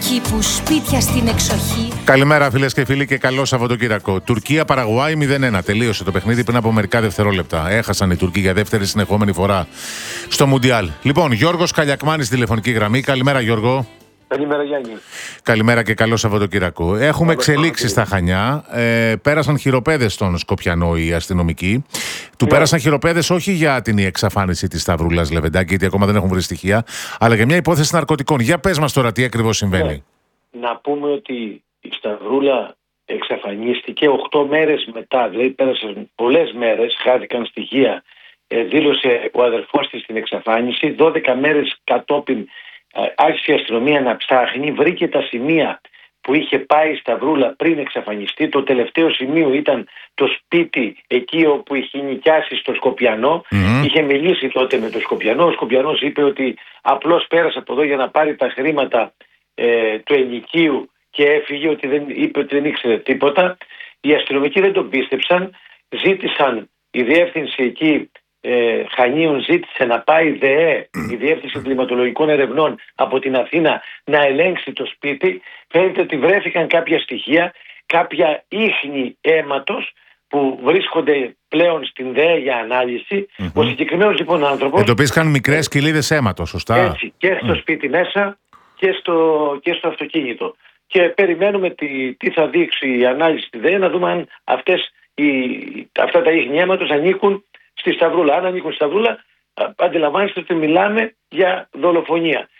κήπους, σπίτια στην εξοχή. Καλημέρα φίλες και φίλοι και καλό Σαββατοκύριακο. Τουρκία-Παραγουάη 0-1. Τελείωσε το παιχνίδι πριν από μερικά δευτερόλεπτα. Έχασαν οι Τούρκοι για δεύτερη συνεχόμενη φορά στο Μουντιάλ. Λοιπόν, Γιώργος Καλιακμάνης στη τηλεφωνική γραμμή. Καλημέρα, Γιώργο. Καλημέρα, Γιάννη. Καλημέρα και καλό Σαββατοκύριακο. Έχουμε εξελίξεις στα Χανιά. Πέρασαν χειροπέδες στον Σκοπιανό οι αστυνομικοί. Του πέρασαν χειροπέδες όχι για την εξαφάνιση της Σταυρούλας Λεβεντάκη, γιατί ακόμα δεν έχουν βρει στοιχεία, αλλά για μια υπόθεση ναρκωτικών. Για πες μας τώρα τι ακριβώς συμβαίνει. Να πούμε ότι η Σταυρούλα εξαφανίστηκε 8 μέρες μετά, δηλαδή πέρασαν πολλές μέρες, χάθηκαν στοιχεία, δήλωσε ο αδερφός της την εξαφάνιση. 12 μέρες κατόπιν άρχισε η αστυνομία να ψάχνει, βρήκε τα σημεία που είχε πάει η Σταυρούλα πριν εξαφανιστεί. Το τελευταίο σημείο ήταν το σπίτι εκεί όπου είχε νοικιάσει στο Σκοπιανό. Είχε μιλήσει τότε με τον Σκοπιανό. Ο Σκοπιανός είπε ότι απλώς πέρασε από εδώ για να πάρει τα χρήματα του ενοικίου και έφυγε, είπε ότι δεν ήξερε τίποτα. Οι αστυνομικοί δεν τον πίστεψαν. Ζήτησαν η διεύθυνση εκεί Χανίων, ζήτησε να πάει ΔΕΕ, η Διεύθυνση Κλιματολογικών Ερευνών από την Αθήνα, να ελέγξει το σπίτι. Φαίνεται ότι βρέθηκαν κάποια στοιχεία, κάποια ίχνη αίματος που βρίσκονται πλέον στην ΔΕΕ για ανάλυση. Ο συγκεκριμένος λοιπόν άνθρωπος εντοπίστηκαν μικρές κοιλίδες αίματος, σωστά? Έτσι, και στο σπίτι μέσα και στο αυτοκίνητο. Και περιμένουμε τι θα δείξει η ανάλυση στη ΔΕΕ, να δούμε αν αυτά τα ίχνη αίματος ανήκουν στη Σταυρούλα. Αν ανήκουν στη Σταυρούλα, αντιλαμβάνεστε ότι μιλάμε για δολοφονία.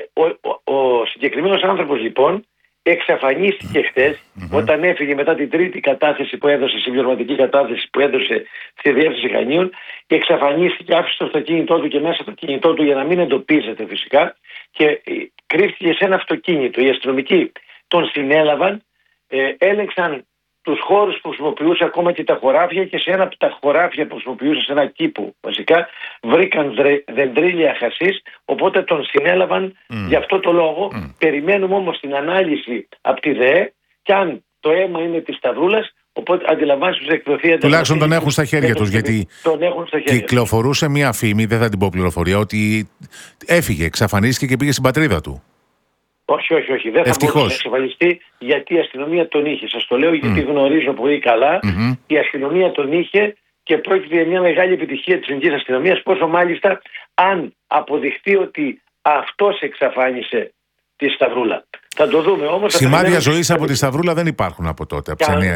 Ο συγκεκριμένος άνθρωπος λοιπόν εξαφανίστηκε χθες, όταν έφυγε μετά την τρίτη κατάθεση που έδωσε, συμπληρωματική κατάθεση που έδωσε στη Διεύθυνση Χανίων, και εξαφανίστηκε, άφησε το αυτοκίνητό του και μέσα στο κινητό του για να μην εντοπίζεται φυσικά, και κρύφτηκε σε ένα αυτοκίνητο. Οι αστυνομικοί τον συνέλαβαν, έλεγξαν τους χώρους που χρησιμοποιούσε, ακόμα και τα χωράφια, και σε ένα από τα χωράφια που χρησιμοποιούσε, σε ένα κήπο βασικά, βρήκαν δεντρίλια χασίς, οπότε τον συνέλαβαν γι' αυτό το λόγο. Περιμένουμε όμως την ανάλυση από τη ΔΕΕ και αν το αίμα είναι της Σταυρούλας, οπότε αντιλαμβάνεσαι ότι θα εκδοθεί. Τουλάχιστον τον έχουν στα χέρια τους, γιατί κυκλοφορούσε μία φήμη, δεν θα την πω πληροφορία, ότι έφυγε, εξαφανίστηκε και πήγε στην πατρίδα του. Όχι. Δεν θα μπορούσε να εξαφανιστεί, γιατί η αστυνομία τον είχε. Σας το λέω γιατί γνωρίζω πολύ καλά. Η αστυνομία τον είχε και πρόκειται για μια μεγάλη επιτυχία της ελληνικής αστυνομίας. Πόσο μάλιστα αν αποδειχτεί ότι αυτός εξαφάνισε τη Σταυρούλα. Θα το δούμε όμως. Σημάδια ζωής από τη Σταυρούλα δεν υπάρχουν από τότε.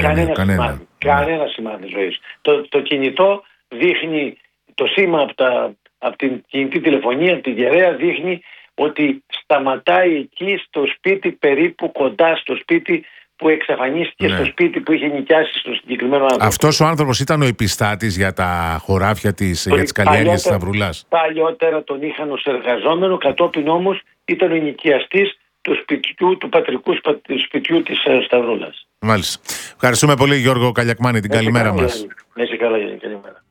Κανένα σημάδι ζωής. Το κινητό δείχνει, το σήμα από την κινητή τηλεφωνία, από τη διαρρέα, δείχνει ότι σταματάει εκεί στο σπίτι, περίπου κοντά στο σπίτι που εξαφανίστηκε, στο σπίτι που είχε νοικιάσει στο συγκεκριμένο άνθρωπο. Αυτός ο άνθρωπος ήταν ο επιστάτης για τα χωράφια για τις καλλιέργειες της Σταυρούλας. Παλιότερα τον είχαν ως εργαζόμενο, κατόπιν όμως ήταν ο ενοικιαστής του σπιτιού, του πατρικού σπιτιού της Σταυρούλας. Μάλιστα. Ευχαριστούμε πολύ, Γιώργο Καλιακμάνη. Την καλημέρα μας. Να είσαι καλά, Γιάννη. Καλημέρα.